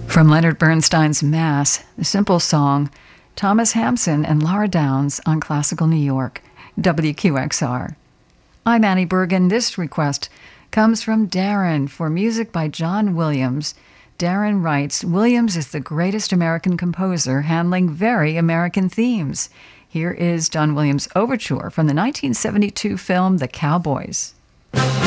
From Leonard Bernstein's Mass, the simple song, Thomas Hampson and Laura Downs on Classical New York, WQXR. I'm Annie Bergen. This request comes from Darren for music by John Williams. Darren writes, Williams is the greatest American composer handling very American themes. Here is John Williams' overture from the 1972 film The Cowboys.